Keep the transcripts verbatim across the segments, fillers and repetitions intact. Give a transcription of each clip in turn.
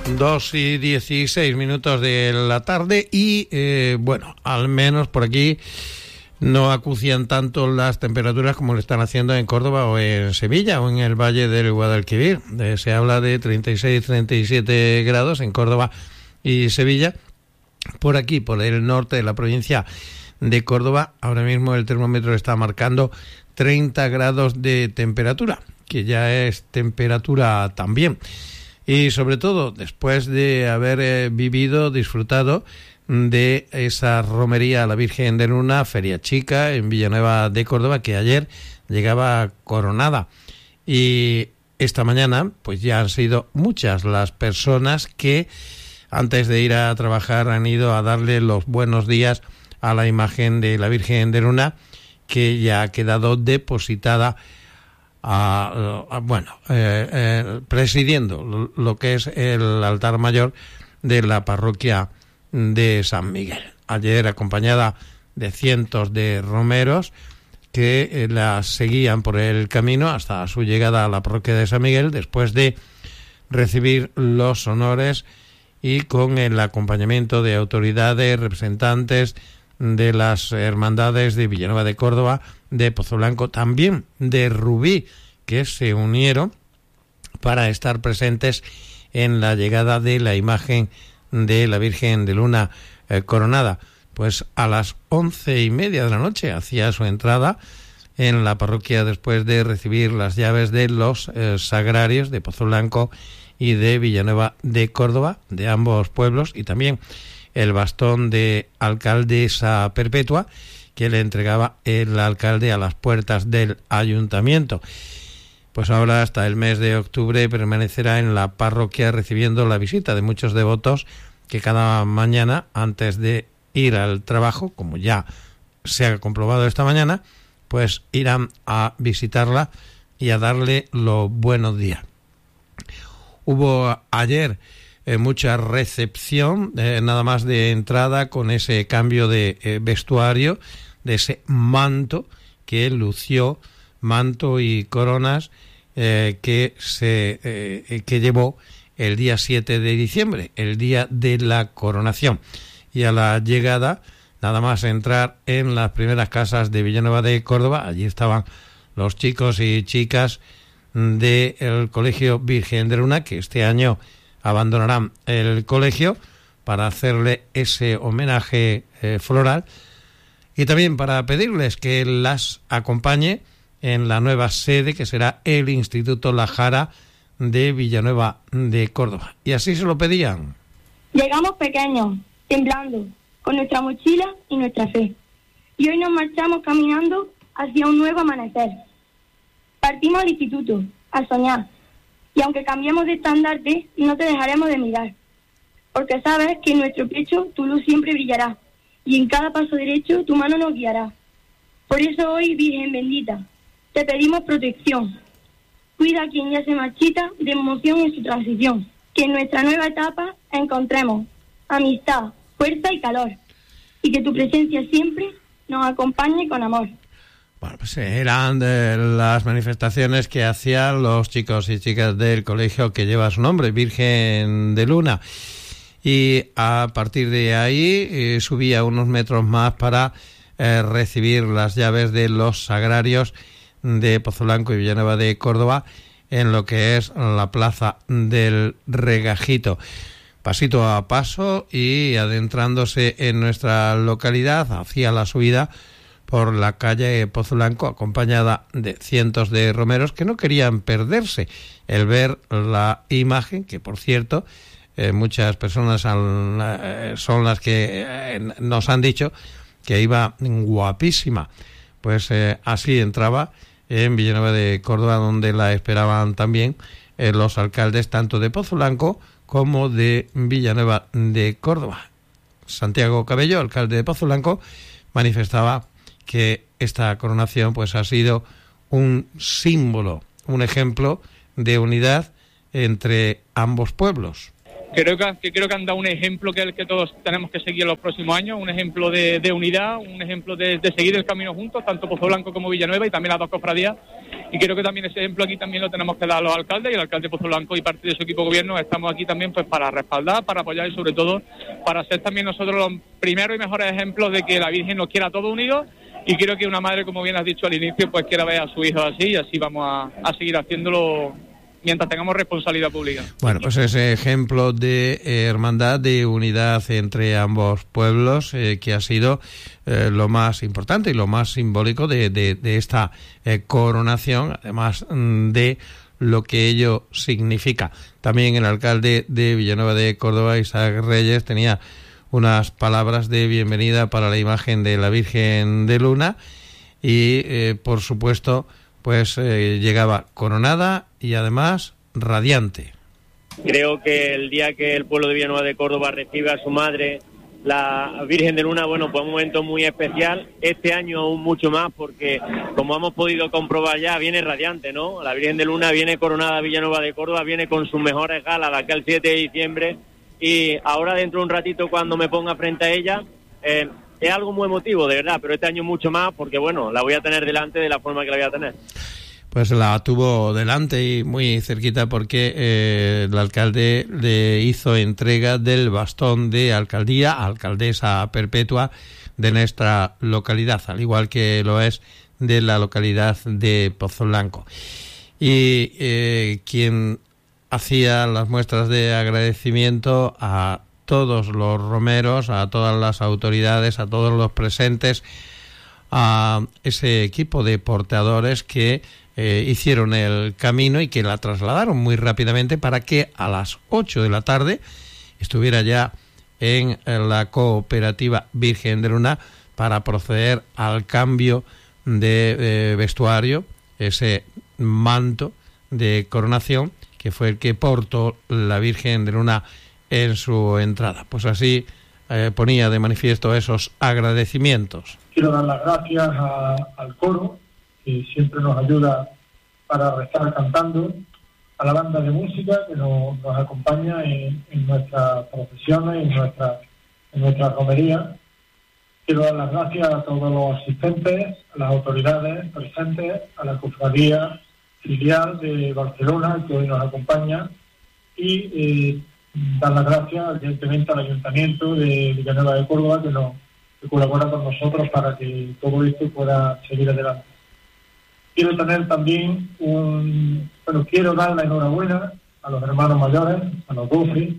dos y dieciséis minutos de la tarde y, eh, bueno, al menos por aquí no acucian tanto las temperaturas como lo están haciendo en Córdoba o en Sevilla o en el Valle del Guadalquivir. Eh, se habla de treinta y seis, treinta y siete grados en Córdoba y Sevilla. Por aquí, por el norte de la provincia de Córdoba, ahora mismo el termómetro está marcando treinta grados de temperatura, que ya es temperatura también. Y sobre todo, después de haber eh, vivido, disfrutado de esa romería a la Virgen de Luna, Feria Chica, en Villanueva de Córdoba, que ayer llegaba coronada. Y esta mañana, pues ya han sido muchas las personas que, antes de ir a trabajar, han ido a darle los buenos días a la imagen de la Virgen de Luna, que ya ha quedado depositada A, a, bueno, eh, eh, presidiendo lo, lo que es el altar mayor de la parroquia de San Miguel. Ayer acompañada de cientos de romeros que eh, la seguían por el camino hasta su llegada a la parroquia de San Miguel, después de recibir los honores y con el acompañamiento de autoridades, representantes de las hermandades de Villanueva de Córdoba, de Pozoblanco, también de Rubí, que se unieron para estar presentes en la llegada de la imagen de la Virgen de Luna eh, coronada. Pues a las once y media de la noche hacía su entrada en la parroquia después de recibir las llaves de los eh, sagrarios de Pozoblanco y de Villanueva de Córdoba, de ambos pueblos, y también el bastón de alcaldesa perpetua que le entregaba el alcalde a las puertas del ayuntamiento. Pues ahora hasta el mes de octubre permanecerá en la parroquia recibiendo la visita de muchos devotos que cada mañana, antes de ir al trabajo, como ya se ha comprobado esta mañana, pues irán a visitarla y a darle los buenos días. Hubo ayer Eh, mucha recepción, eh, nada más de entrada, con ese cambio de eh, vestuario, de ese manto que lució, manto y coronas eh, que se eh, que llevó el día siete de diciembre, el día de la coronación. Y a la llegada, nada más entrar en las primeras casas de Villanueva de Córdoba, allí estaban los chicos y chicas del Colegio Virgen de Luna, que este año abandonarán el colegio para hacerle ese homenaje eh, floral, y también para pedirles que las acompañe en la nueva sede que será el Instituto La Jara de Villanueva de Córdoba. Y así se lo pedían. Llegamos pequeños, temblando, con nuestra mochila y nuestra fe, y hoy nos marchamos caminando hacia un nuevo amanecer. Partimos al instituto, a soñar. Y aunque cambiemos de estandarte, no te dejaremos de mirar, porque sabes que en nuestro pecho tu luz siempre brillará, y en cada paso derecho tu mano nos guiará. Por eso hoy, Virgen bendita, te pedimos protección. Cuida a quien ya se marchita de emoción en su transición, que en nuestra nueva etapa encontremos amistad, fuerza y calor, y que tu presencia siempre nos acompañe con amor. Bueno, pues eran de las manifestaciones que hacían los chicos y chicas del colegio que lleva su nombre, Virgen de Luna. Y a partir de ahí eh, subía unos metros más para eh, recibir las llaves de los sagrarios de Pozoblanco y Villanueva de Córdoba en lo que es la Plaza del Regajito. Pasito a paso y adentrándose en nuestra localidad hacia la subida por la calle Pozoblanco, acompañada de cientos de romeros que no querían perderse el ver la imagen, que por cierto eh, muchas personas han, eh, son las que eh, nos han dicho que iba guapísima. Pues eh, así entraba en Villanueva de Córdoba, donde la esperaban también eh, los alcaldes tanto de Pozoblanco como de Villanueva de Córdoba. Santiago Cabello, alcalde de Pozoblanco, manifestaba que esta coronación pues ha sido un símbolo, un ejemplo de unidad entre ambos pueblos. Creo que, que creo que han dado un ejemplo que, que todos tenemos que seguir en los próximos años, un ejemplo de, de unidad, un ejemplo de, de seguir el camino juntos, tanto Pozoblanco como Villanueva, y también las dos cofradías, y creo que también ese ejemplo aquí también lo tenemos que dar a los alcaldes, y el alcalde Pozoblanco y parte de su equipo de gobierno estamos aquí también pues para respaldar, para apoyar y sobre todo para ser también nosotros los primeros y mejores ejemplos de que la Virgen nos quiera a todos unidos, y creo que una madre, como bien has dicho al inicio, pues quiera ver a su hijo así, y así vamos a, a seguir haciéndolo mientras tengamos responsabilidad pública. Bueno, pues ese ejemplo de eh, hermandad, de unidad entre ambos pueblos, eh, que ha sido eh, lo más importante y lo más simbólico de, de, de esta eh, coronación, además mm, de lo que ello significa. También el alcalde de Villanueva de Córdoba, Isaac Reyes, tenía unas palabras de bienvenida para la imagen de la Virgen de Luna y, eh, por supuesto, pues eh, llegaba coronada y además radiante. Creo que el día que el pueblo de Villanueva de Córdoba recibe a su madre, la Virgen de Luna, bueno, pues un momento muy especial, este año aún mucho más, porque como hemos podido comprobar ya, viene radiante, ¿no? La Virgen de Luna viene coronada a Villanueva de Córdoba, viene con sus mejores galas de aquí al siete de diciembre, y ahora dentro de un ratito cuando me ponga frente a ella, eh, es algo muy emotivo, de verdad, pero este año mucho más, porque bueno, la voy a tener delante de la forma que la voy a tener. Pues la tuvo delante y muy cerquita, porque eh, el alcalde le hizo entrega del bastón de alcaldía, alcaldesa perpetua de nuestra localidad, al igual que lo es de la localidad de Pozoblanco. Y eh, quien hacía las muestras de agradecimiento a todos los romeros, a todas las autoridades, a todos los presentes, a ese equipo de porteadores que eh, hicieron el camino y que la trasladaron muy rápidamente para que a las ocho de la tarde estuviera ya en la cooperativa Virgen de Luna para proceder al cambio de eh, vestuario, ese manto de coronación que fue el que portó la Virgen de Luna en su entrada. Pues así eh, ponía de manifiesto esos agradecimientos. Quiero dar las gracias a, al coro, que siempre nos ayuda para estar cantando, a la banda de música que nos, nos acompaña en, en nuestras procesiones, en nuestra, en nuestra romería. Quiero dar las gracias a todos los asistentes, a las autoridades presentes, a la cofradía filial de Barcelona, que hoy nos acompaña, y eh, dar las gracias, evidentemente, al Ayuntamiento de Villanueva de Córdoba, que, nos, que colabora con nosotros para que todo esto pueda seguir adelante. Quiero tener también un... Bueno, quiero dar la enhorabuena a los hermanos mayores, a los doce,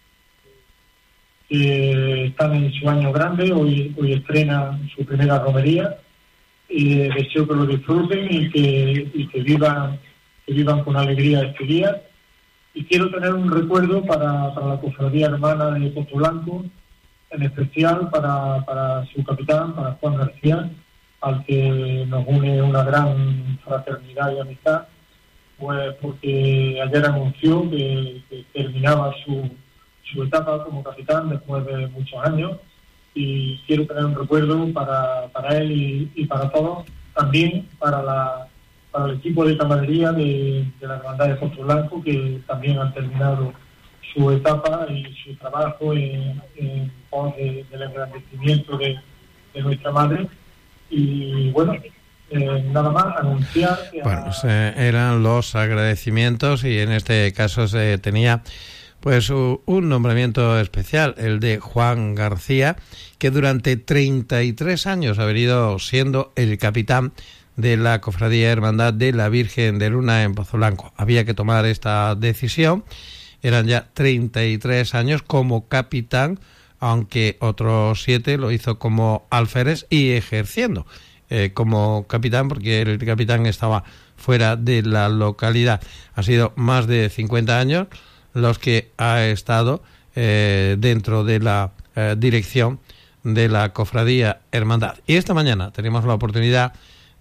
que están en su año grande, hoy, hoy estrenan su primera romería, y deseo que lo disfruten y que, y que vivan que vivan con alegría este día. Y quiero tener un recuerdo para, para la cofradía hermana de Pozoblanco, en especial para, para su capitán, para Juan García, al que nos une una gran fraternidad y amistad, pues porque ayer anunció que, que terminaba su, su etapa como capitán después de muchos años, y quiero tener un recuerdo para, para él y, y para todos, también para la para el equipo de camaradería de, de la Hermandad de Pozoblanco, que también han terminado su etapa y su trabajo en, en pos de, del engrandecimiento de, de nuestra madre. Y bueno, eh, nada más anunciar que bueno, pues, eh, eran los agradecimientos, y en este caso se tenía pues un nombramiento especial, el de Juan García, que durante treinta y tres años ha venido siendo el capitán de la Cofradía Hermandad de la Virgen de Luna en Pozoblanco. Había que tomar esta decisión, eran ya treinta y tres años como capitán, aunque otros siete lo hizo como alférez y ejerciendo eh, como capitán, porque el capitán estaba fuera de la localidad. Ha sido más de cincuenta años los que ha estado eh, dentro de la eh, dirección de la Cofradía Hermandad. Y esta mañana tenemos la oportunidad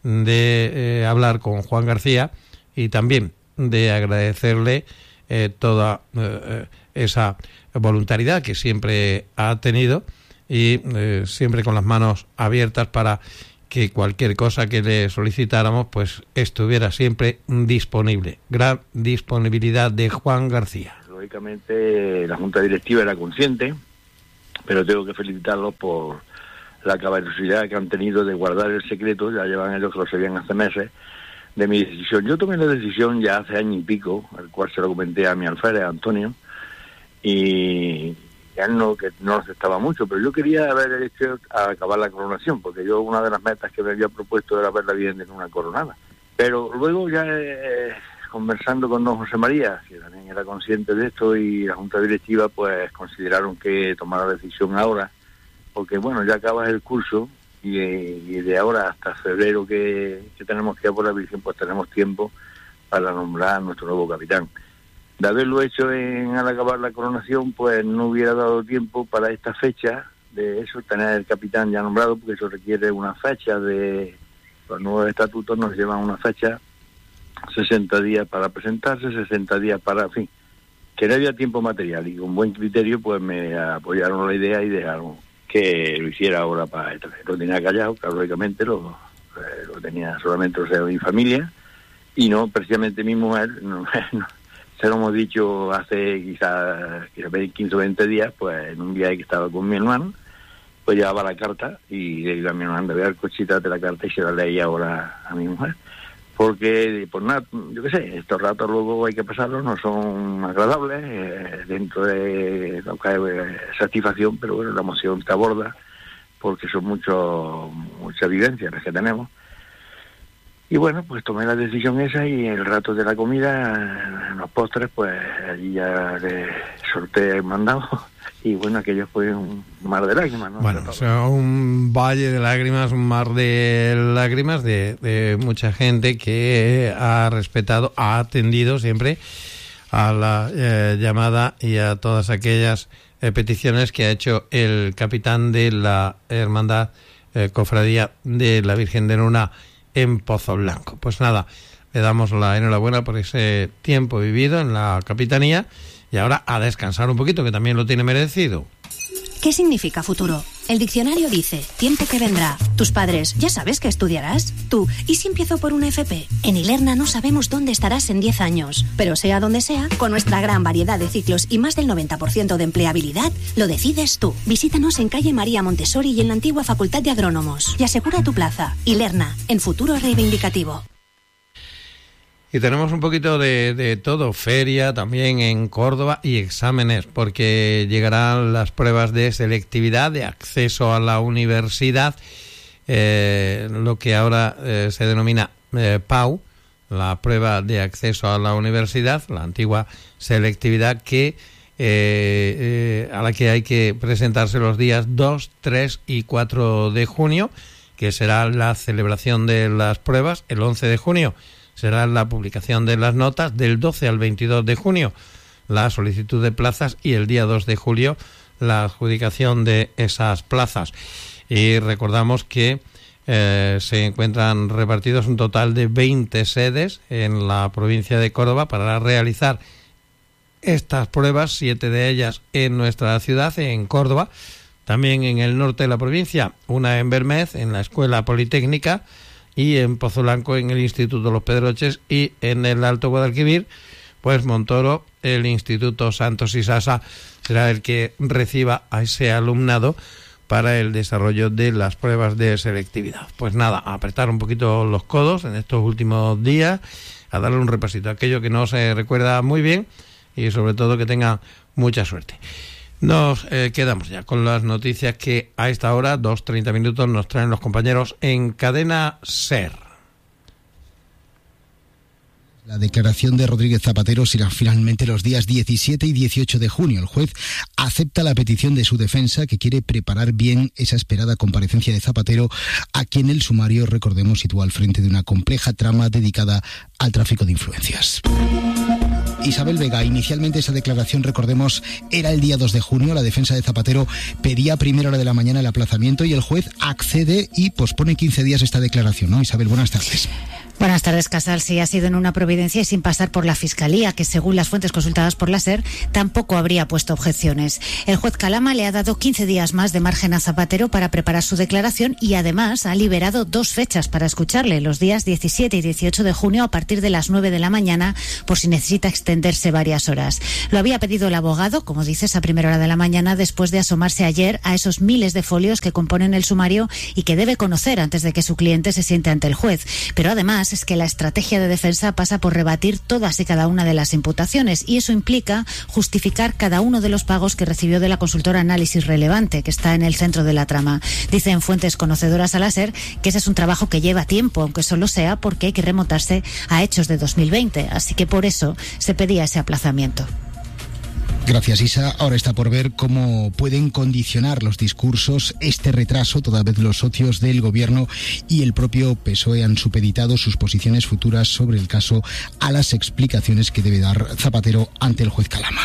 de eh, hablar con Juan García y también de agradecerle eh, toda eh, esa voluntariedad que siempre ha tenido, y eh, siempre con las manos abiertas para que cualquier cosa que le solicitáramos pues estuviera siempre disponible. Gran disponibilidad de Juan García. Lógicamente la Junta Directiva era consciente, pero tengo que felicitarlos por la caballerosidad que han tenido de guardar el secreto. Ya llevan ellos que lo sabían hace meses, de mi decisión. Yo tomé la decisión ya hace año y pico, el cual se lo comenté a mi alférez, Antonio, y ya no, que no lo aceptaba mucho, pero yo quería haber hecho a acabar la coronación, porque yo una de las metas que me había propuesto era ver la Virgen en una coronada. Pero luego ya eh, conversando con don José María, que también era consciente de esto, y la Junta Directiva pues consideraron que tomar la decisión ahora, porque bueno, ya acabas el curso y, y de ahora hasta febrero que, que tenemos que ir por la Virgen, pues tenemos tiempo para nombrar a nuestro nuevo capitán. De haberlo hecho en, al acabar la coronación, pues no hubiera dado tiempo para esta fecha de eso, tener el capitán ya nombrado, porque eso requiere una fecha de... Los nuevos estatutos nos llevan una fecha, sesenta días para presentarse, sesenta días para, en fin, que no había tiempo material, y con buen criterio pues me apoyaron la idea y dejaron que lo hiciera ahora para el Lo tenía callado, claro, lógicamente lo, lo tenía solamente, o sea, mi familia, y no precisamente mi mujer, no, no, se lo hemos dicho hace quizás quince o veinte días, pues en un viaje que estaba con mi hermano, pues llevaba la carta y le digo a mi hermano, anda, ve al cochita de la carta y se la leí ahora a mi mujer. Porque, pues nada, yo qué sé, estos ratos luego hay que pasarlos, no son agradables, eh, dentro de lo que hay eh, satisfacción, pero bueno, la emoción te aborda, porque son mucho, muchas vivencias las que tenemos. Y bueno, pues tomé la decisión esa, y el rato de la comida, en los postres, pues allí ya le solté el mandado. Y bueno, aquello fue un mar de lágrimas, ¿no? Bueno, o sea, un valle de lágrimas, un mar de lágrimas de, de mucha gente que ha respetado, ha atendido siempre a la eh, llamada y a todas aquellas eh, peticiones que ha hecho el capitán de la Hermandad eh, Cofradía de la Virgen de Luna en Pozo Blanco. Pues nada, le damos la enhorabuena por ese tiempo vivido en la capitanía, y ahora a descansar un poquito, que también lo tiene merecido. ¿Qué significa futuro? El diccionario dice, tiempo que vendrá. Tus padres, ¿ya sabes qué estudiarás? Tú, ¿y si empiezo por una F P? En Ilerna no sabemos dónde estarás en diez años. Pero sea donde sea, con nuestra gran variedad de ciclos y más del noventa por ciento de empleabilidad, lo decides tú. Visítanos en calle María Montessori y en la antigua Facultad de Agrónomos. Y asegura tu plaza. Ilerna, en futuro reivindicativo. Y tenemos un poquito de, de todo, feria también en Córdoba y exámenes, porque llegarán las pruebas de selectividad, de acceso a la universidad, eh, lo que ahora eh, se denomina eh, P A U, la prueba de acceso a la universidad, la antigua selectividad, que eh, eh, a la que hay que presentarse los días dos, tres y cuatro de junio, que será la celebración de las pruebas. El once de junio será la publicación de las notas, del doce al veintidós de junio la solicitud de plazas, y el día dos de julio la adjudicación de esas plazas. Y recordamos que eh, se encuentran repartidos un total de veinte sedes en la provincia de Córdoba para realizar estas pruebas, siete de ellas en nuestra ciudad, en Córdoba, también en el norte de la provincia, una en Bermez, en la Escuela Politécnica, y en Pozo Blanco, en el Instituto Los Pedroches, y en el Alto Guadalquivir, pues Montoro, el Instituto Santos y Sasa, será el que reciba a ese alumnado para el desarrollo de las pruebas de selectividad. Pues nada, a apretar un poquito los codos en estos últimos días, a darle un repasito a aquello que no se recuerda muy bien, y sobre todo que tengan mucha suerte. Nos eh, quedamos ya con las noticias que a esta hora, dos treinta minutos, nos traen los compañeros en Cadena SER. La declaración de Rodríguez Zapatero será finalmente los días diecisiete y dieciocho de junio. El juez acepta la petición de su defensa, que quiere preparar bien esa esperada comparecencia de Zapatero, a quien el sumario, recordemos, sitúa al frente de una compleja trama dedicada al tráfico de influencias. Isabel Vega, inicialmente esa declaración, recordemos, era el día dos de junio. La defensa de Zapatero pedía a primera hora de la mañana el aplazamiento, y el juez accede y pospone quince días esta declaración, ¿no? Isabel, buenas tardes. Buenas tardes, Casal. Sí, ha sido en una providencia y sin pasar por la Fiscalía, que según las fuentes consultadas por la SER, tampoco habría puesto objeciones. El juez Calama le ha dado quince días más de margen a Zapatero para preparar su declaración, y además ha liberado dos fechas para escucharle, los días diecisiete y dieciocho de junio a partir de las nueve de la mañana, por si necesita extenderse varias horas. Lo había pedido el abogado, como dices, a primera hora de la mañana, después de asomarse ayer a esos miles de folios que componen el sumario y que debe conocer antes de que su cliente se siente ante el juez. Pero además además es que la estrategia de defensa pasa por rebatir todas y cada una de las imputaciones, y eso implica justificar cada uno de los pagos que recibió de la consultora Análisis Relevante, que está en el centro de la trama. Dicen fuentes conocedoras a la SER que ese es un trabajo que lleva tiempo, aunque solo sea porque hay que remontarse a hechos de dos mil veinte, así que por eso se pedía ese aplazamiento. Gracias, Isa. Ahora está por ver cómo pueden condicionar los discursos este retraso, toda vez los socios del Gobierno y el propio P S O E han supeditado sus posiciones futuras sobre el caso a las explicaciones que debe dar Zapatero ante el juez Calama.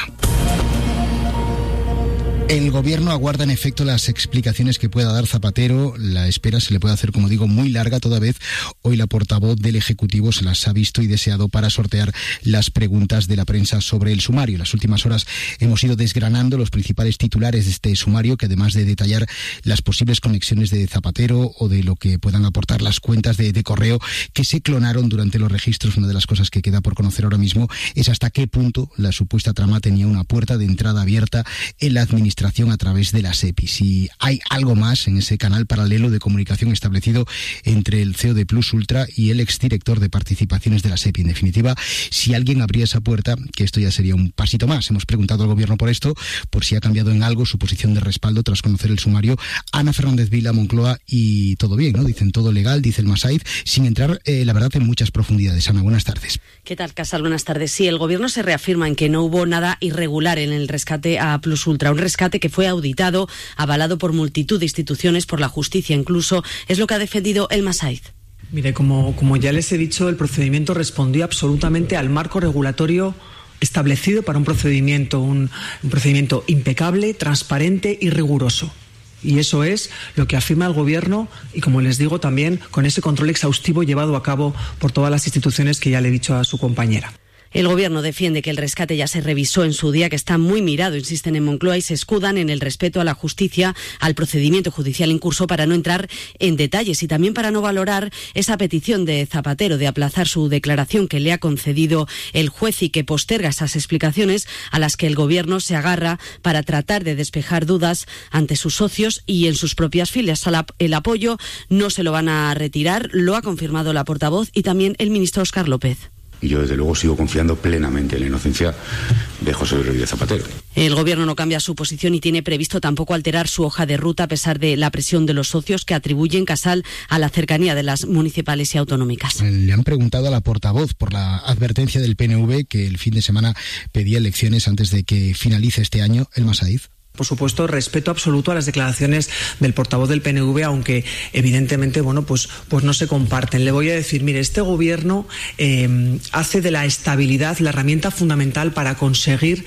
El Gobierno aguarda en efecto las explicaciones que pueda dar Zapatero. La espera se le puede hacer, como digo, muy larga, toda vez hoy la portavoz del Ejecutivo se las ha visto y deseado para sortear las preguntas de la prensa sobre el sumario. En las últimas horas hemos ido desgranando los principales titulares de este sumario, que además de detallar las posibles conexiones de Zapatero o de lo que puedan aportar las cuentas de, de correo que se clonaron durante los registros, una de las cosas que queda por conocer ahora mismo es hasta qué punto la supuesta trama tenía una puerta de entrada abierta en la administración a través de la SEPI. Si hay algo más en ese canal paralelo de comunicación establecido entre el C E O de Plus Ultra y el exdirector de participaciones de la SEPI. En definitiva, si alguien abría esa puerta, que esto ya sería un pasito más. Hemos preguntado al Gobierno por esto, por si ha cambiado en algo su posición de respaldo tras conocer el sumario. Ana Fernández Vila, Moncloa, y todo bien, ¿no? Dicen todo legal, dice el Masaiz, sin entrar, eh, la verdad, en muchas profundidades. Ana, buenas tardes. ¿Qué tal, Casal? Buenas tardes. Sí, el Gobierno se reafirma en que no hubo nada irregular en el rescate a Plus Ultra, un rescate que fue auditado, avalado por multitud de instituciones, por la justicia incluso, es lo que ha defendido el Masaiz. Mire, como, como ya les he dicho, el procedimiento respondió absolutamente al marco regulatorio establecido para un procedimiento, un, un procedimiento impecable, transparente y riguroso. Y eso es lo que afirma el Gobierno y, como les digo, también con ese control exhaustivo llevado a cabo por todas las instituciones que ya le he dicho a su compañera. El Gobierno defiende que el rescate ya se revisó en su día, que está muy mirado, insisten en Moncloa, y se escudan en el respeto a la justicia, al procedimiento judicial en curso, para no entrar en detalles y también para no valorar esa petición de Zapatero de aplazar su declaración que le ha concedido el juez y que posterga esas explicaciones a las que el Gobierno se agarra para tratar de despejar dudas ante sus socios y en sus propias filas. El apoyo no se lo van a retirar, lo ha confirmado la portavoz y también el ministro Óscar López. Y yo, desde luego, sigo confiando plenamente en la inocencia de José Rodríguez Zapatero. El Gobierno no cambia su posición y tiene previsto tampoco alterar su hoja de ruta a pesar de la presión de los socios que atribuyen, Casal, a la cercanía de las municipales y autonómicas. Le han preguntado a la portavoz por la advertencia del P N V que el fin de semana pedía elecciones antes de que finalice este año. El Masaiz. Por supuesto, respeto absoluto a las declaraciones del portavoz del P N V, aunque evidentemente, bueno, pues, pues no se comparten. Le voy a decir, mire, este Gobierno eh, hace de la estabilidad la herramienta fundamental para conseguir,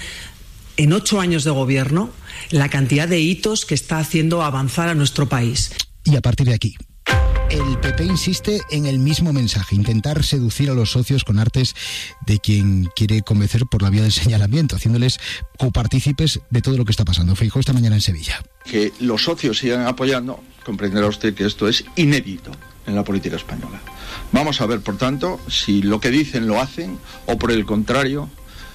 en ocho años de gobierno, la cantidad de hitos que está haciendo avanzar a nuestro país. Y a partir de aquí, el P P insiste en el mismo mensaje, intentar seducir a los socios con artes de quien quiere convencer por la vía del señalamiento, haciéndoles copartícipes de todo lo que está pasando. Feijóo esta mañana en Sevilla. Que los socios sigan apoyando, comprenderá usted que esto es inédito en la política española. Vamos a ver, por tanto, si lo que dicen lo hacen o, por el contrario,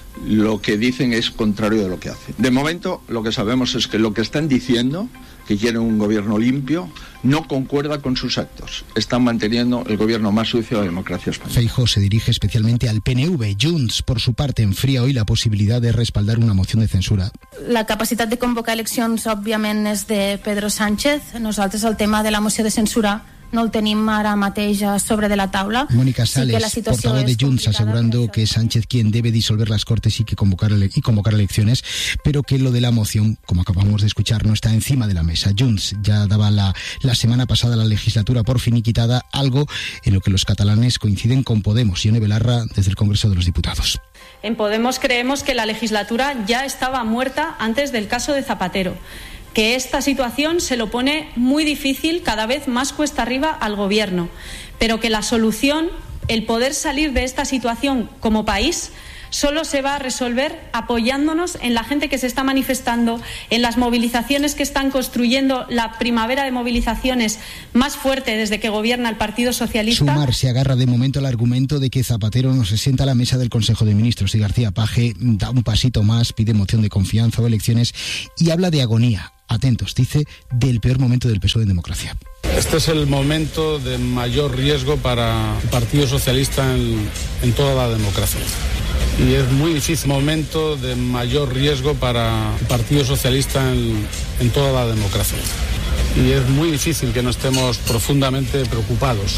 lo que dicen es contrario de lo que hacen. De momento, lo que sabemos es que lo que están diciendo, que quieren un gobierno limpio, no concuerda con sus actos. Están manteniendo el gobierno más sucio de la democracia española. Feijóo se dirige especialmente al P N V. Junts, por su parte, enfría hoy la posibilidad de respaldar una moción de censura. La capacitat de convocar eleccions, òbviament, és de Pedro Sánchez. Nosaltres el tema de la moció de censura no el tenim ara mateix sobre de la taula. Mónica Sales, sí, portavoz de Junts, asegurando que es Sánchez quien debe disolver las Cortes y que convocar y convocar elecciones, pero que lo de la moción, como acabamos de escuchar, no está encima de la mesa. Junts ya daba la, la semana pasada la legislatura por finiquitada, algo en lo que los catalanes coinciden con Podemos. Ione Belarra, desde el Congreso de los Diputados. En Podemos creemos que la legislatura ya estaba muerta antes del caso de Zapatero, que esta situación se lo pone muy difícil, cada vez más cuesta arriba al Gobierno, pero que la solución, el poder salir de esta situación como país, solo se va a resolver apoyándonos en la gente que se está manifestando, en las movilizaciones que están construyendo la primavera de movilizaciones más fuerte desde que gobierna el Partido Socialista. Sumar se agarra de momento al argumento de que Zapatero no se sienta a la mesa del Consejo de Ministros y García Paje da un pasito más, pide moción de confianza o elecciones y habla de agonía. atentos, dice, del peor momento del P S O E en democracia. Este es el momento de mayor riesgo para el Partido Socialista en, en toda la democracia. Y es muy difícil, momento de mayor riesgo para el Partido Socialista en, en toda la democracia. Y es muy difícil que no estemos profundamente preocupados.